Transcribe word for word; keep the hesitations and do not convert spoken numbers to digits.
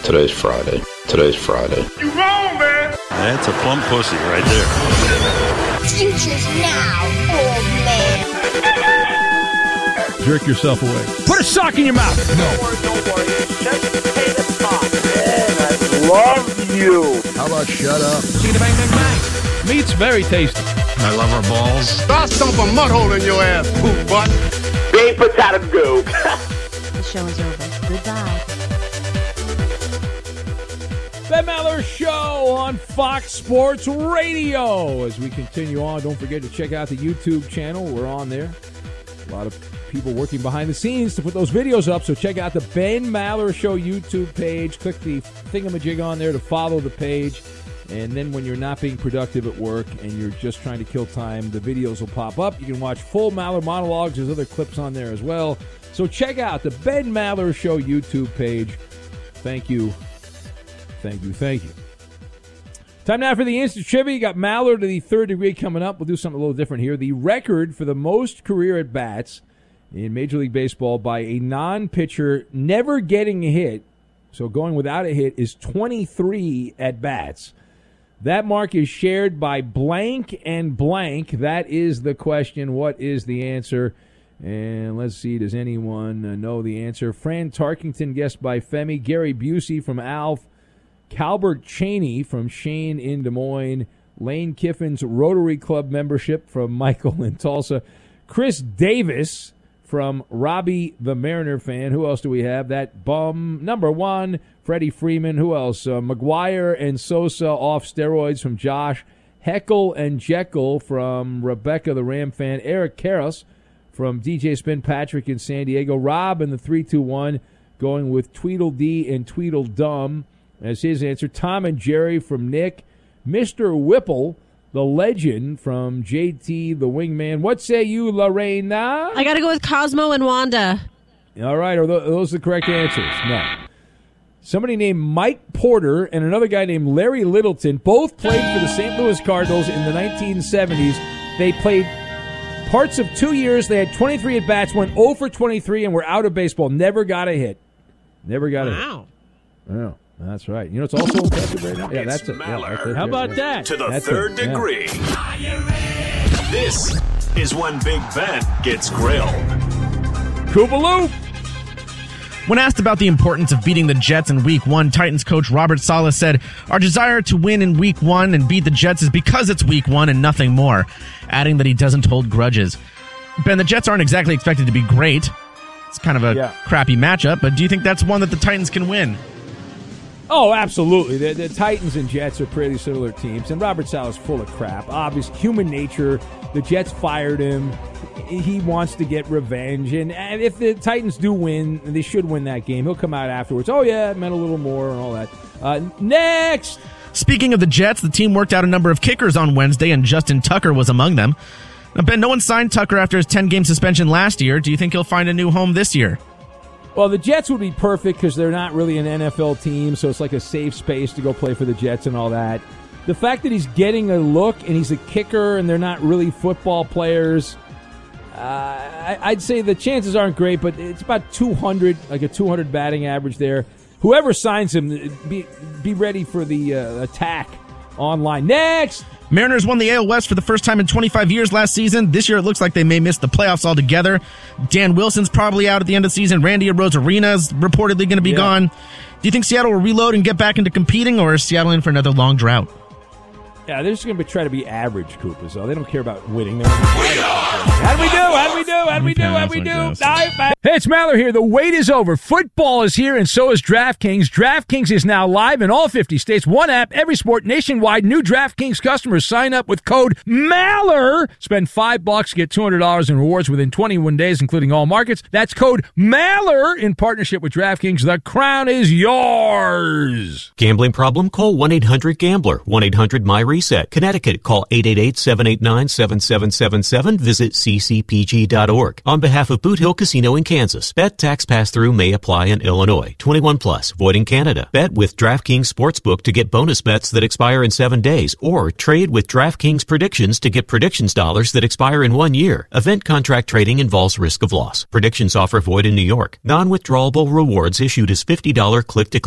Today's Friday. Today's Friday. You wrong, man. That's a plump pussy right there. Future's now, old man. Jerk yourself away. Put a sock in your mouth. No. Don't worry, don't worry. Just pay the top. Man, I love you. How about shut up? Bang, bang, bang. Meat's very tasty. I love her balls. I'll stomp a mud hole in your ass, poop butt. Big potato goo. The show is over. Goodbye. Ben Maller Show on Fox Sports Radio. As we continue on, don't forget to check out the YouTube channel. We're on there. A lot of people working behind the scenes to put those videos up, so check out the Ben Maller Show YouTube page. Click the thingamajig on there to follow the page. And then when you're not being productive at work and you're just trying to kill time, the videos will pop up. You can watch full Maller monologues. There's other clips on there as well. So check out the Ben Maller Show YouTube page. Thank you. Thank you. Thank you. Time now for the Instant Trivia. You got Maller to the third degree coming up. We'll do something a little different here. The record for the most career at-bats in Major League Baseball by a non-pitcher never getting a hit, so going without a hit, is twenty-three at-bats. That mark is shared by blank and blank. That is the question. What is the answer? And let's see, does anyone uh, know the answer? Fran Tarkington, guessed by Femi. Gary Busey from Alf. Calbert Cheney from Shane in Des Moines. Lane Kiffin's Rotary Club membership from Michael in Tulsa. Chris Davis from Robbie the Mariner fan. Who else do we have? That bum. Number one, Freddie Freeman. Who else? Uh, McGuire and Sosa off steroids from Josh. Heckle and Jekyll from Rebecca the Ram fan. Eric Karras from D J Spin Patrick in San Diego. Rob in the three two one going with Tweedledee and Tweedledum as his answer. Tom and Jerry from Nick. Mister Whipple, the legend, from J T, the wingman. What say you, Lorena? I got to go with Cosmo and Wanda. All right, are those the correct answers? No. Somebody named Mike Porter and another guy named Larry Littleton both played for the Saint Louis Cardinals in the nineteen seventies. They played parts of two years. They had twenty-three at-bats, went oh for twenty-three, and were out of baseball. Never got a hit. Never got wow. a hit. Wow. That's right. You know, it's also impressive right now. Yeah, it's that's it. Maller. Yeah, that's it. How about that? To the that's third it. degree. Yeah. This is when Big Ben gets grilled. Koopaloo. When asked about the importance of beating the Jets in Week One, Titans coach Robert Saleh said, "Our desire to win in Week One and beat the Jets is because it's Week One and nothing more," adding that he doesn't hold grudges. Ben, the Jets aren't exactly expected to be great. It's kind of a yeah. crappy matchup, but do you think that's one that the Titans can win? Oh, absolutely. The, the Titans and Jets are pretty similar teams, and Robert Saleh's full of crap. Obvious human nature. The Jets fired him. He wants to get revenge, and if the Titans do win, they should win that game. He'll come out afterwards. Oh, yeah, it meant a little more and all that. Uh, next! Speaking of the Jets, the team worked out a number of kickers on Wednesday, and Justin Tucker was among them. Now, Ben, no one signed Tucker after his ten-game suspension last year. Do you think he'll find a new home this year? Well, the Jets would be perfect because they're not really an N F L team, so it's like a safe space to go play for the Jets and all that. The fact that he's getting a look and he's a kicker and they're not really football players, uh, I, I'd say the chances aren't great, but it's about two hundred, like a two hundred batting average there. Whoever signs him, be be ready for the uh, attack online. Next! Mariners won the A L West for the first time in twenty-five years last season. This year it looks like they may miss the playoffs altogether. Dan Wilson's probably out at the end of the season. Randy Arozarena's reportedly going to be yeah. gone. Do you think Seattle will reload and get back into competing, or is Seattle in for another long drought? Yeah, they're just going to try to be average, Koopa, so they don't care about winning. How do we do? How do we do? How do we do? How do we do? Hey, it's Maller here. The wait is over. Football is here, and so is DraftKings. DraftKings is now live in all fifty states. One app, every sport, nationwide. New DraftKings customers sign up with code MALLER. Spend five bucks, get two hundred dollars in rewards within twenty-one days, including all markets. That's code MALLER in partnership with DraftKings. The crown is yours. Gambling problem? Call one eight hundred gambler. one eight hundred my reset. Connecticut, call eight eight eight, seven eight nine, seven seven seven seven. Visit c c p g dot org. On behalf of Boot Hill Casino in Kansas, bet tax pass-through may apply in Illinois. twenty-one plus, void in Canada. Bet with DraftKings Sportsbook to get bonus bets that expire in seven days, or trade with DraftKings Predictions to get predictions dollars that expire in one year. Event contract trading involves risk of loss. Predictions offer void in New York. Non-withdrawable rewards issued as fifty dollars click-to-click